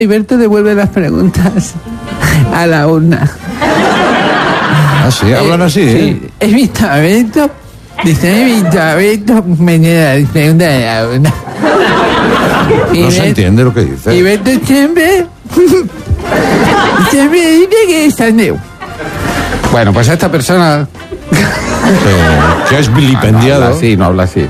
Heriberto devuelve las preguntas a la urna. Ah, sí, hablan así, Sí, he visto a Beto. Dice, he visto a Beto venir a las preguntas de la urna. No se entiende lo que dice. Y Beto siempre dice que es Andreu. Bueno, pues esta persona Que es vilipendiado. No habla así, no habla así.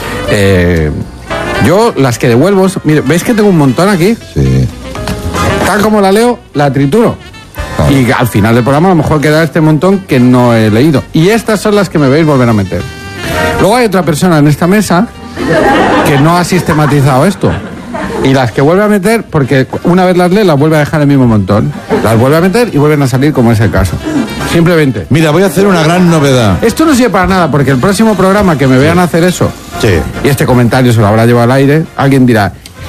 Yo las que devuelvo, mire, ¿veis que tengo un montón aquí? Sí. Tal como la leo, la trituro. Claro. Y al final del programa a lo mejor queda este montón que no he leído. Y estas son las que me veis volver a meter. Luego hay otra persona en esta mesa que no ha sistematizado esto. Y las que vuelve a meter, porque una vez las lee, las vuelve a dejar en el mismo montón. Las vuelve a meter y vuelven a salir como es el caso. Simplemente. Mira, voy a hacer una gran novedad. Esto no sirve para nada, porque el próximo programa que me vean hacer eso, Sí. y este comentario se lo habrá llevado al aire, alguien dirá...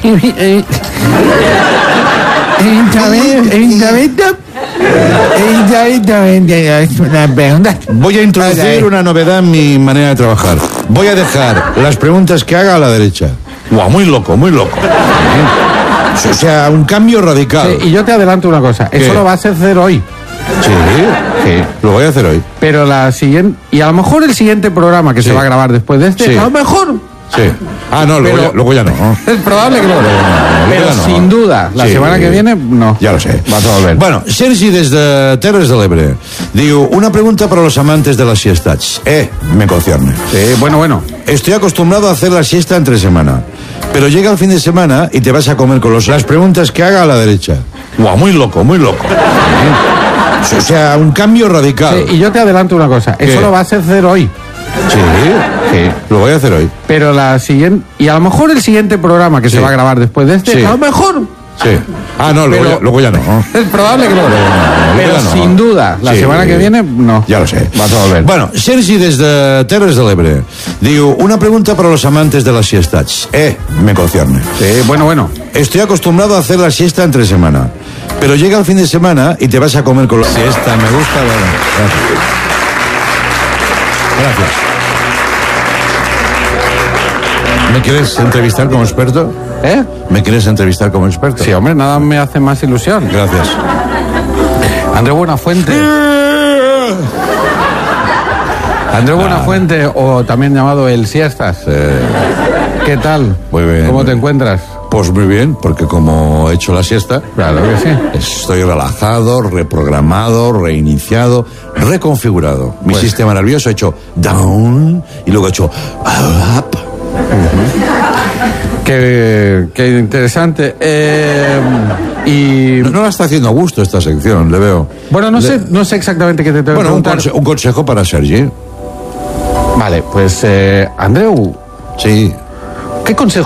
Voy a introducir una novedad en mi manera de trabajar. Voy a dejar las preguntas que haga a la derecha. Guau, muy loco, muy loco. O sea, un cambio radical. Sí, y yo te adelanto una cosa, eso lo vas a hacer hoy. Sí, lo voy a hacer hoy. Pero la siguiente, y a lo mejor el siguiente programa que se va a grabar después de este, a lo mejor. Sí. Ah, no, luego ya no. Es probable que no. Pero no. sin duda, la semana que viene, no. Ya lo sé. Vas a volver. Bueno, Sergi des de Terres de l'Ebre diu, una pregunta para los amantes de las siestas. Me concierne. Sí, bueno. Estoy acostumbrado a hacer la siesta entre semana, pero llega el fin de semana y te vas a comer con las preguntas que haga a la derecha. Guau, muy loco, muy loco. O sea, un cambio radical. Sí, y yo te adelanto una cosa, eso lo vas a hacer hoy. Sí, lo voy a hacer hoy. Pero la siguiente, y a lo mejor el siguiente programa que se va a grabar después de este, a lo mejor. Sí. Ah, no, luego ya no. Es probable que no. Pero sin duda, la semana que viene, no. Ya lo sé. Vas a volver. Bueno, Sergi des de Terres de l'Ebre diu, una pregunta para los amantes de las siestas. Me concierne. Sí, bueno. Estoy acostumbrado a hacer la siesta entre semana, pero llega el fin de semana y te vas a comer con la siesta. Me gusta. Gracias. ¿Me quieres entrevistar como experto? ¿Me quieres entrevistar como experto? Sí, hombre, nada me hace más ilusión. Gracias. Andreu Buenafuente. Andreu Buenafuente, o también llamado el Siestas. ¿Qué tal? Muy bien. ¿Cómo te encuentras? Pues muy bien, porque como he hecho la siesta, claro que sí. Estoy relajado, reprogramado, reiniciado, reconfigurado. Mi sistema nervioso ha hecho down y luego ha hecho up. Qué interesante. Y no la está haciendo a gusto esta sección, le veo. Bueno, no sé exactamente qué te tengo que preguntar. Un consejo para Sergi. Vale, pues Andreu. Sí. ¿Qué consejo